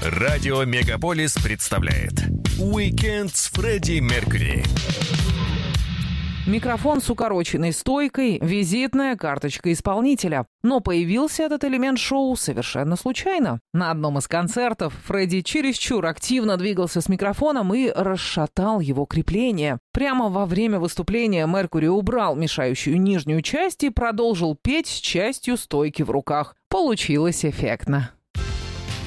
Радио Мегаполис представляет «Уикенд с Фредди Меркьюри». Микрофон с укороченной стойкой, визитная карточка исполнителя. Но появился этот элемент шоу совершенно случайно. На одном из концертов Фредди чересчур активно двигался с микрофоном и расшатал его крепление. Прямо во время выступления Меркьюри убрал мешающую нижнюю часть и продолжил петь с частью стойки в руках. Получилось эффектно.